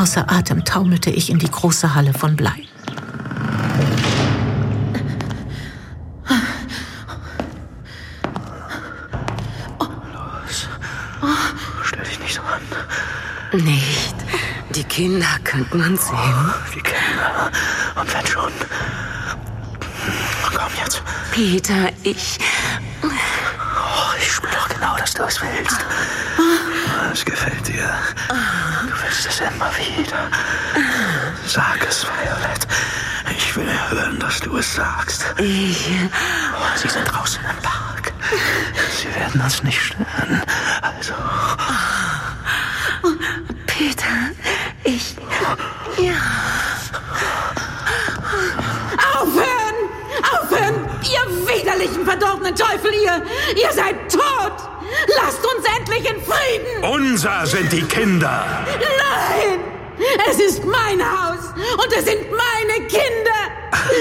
Außer Atem taumelte ich in die große Halle von Blei. Los. Stell dich nicht so an. Nicht. Die Kinder könnten uns sehen. Die Kinder. Und wenn schon. Komm jetzt. Peter, ich spür doch genau, dass du es willst. Es gefällt dir. Du willst es immer wieder. Sag es, Violet. Ich will hören, dass du es sagst. Sie sind draußen im Park. Sie werden uns nicht stören. Also. Peter, ja. Aufhören! Aufhören! Ihr widerlichen, verdorbenen Teufel, ihr seid tot! Lasst uns endlich in Frieden! Unser sind die Kinder! Nein! Es ist mein Haus und es sind meine Kinder!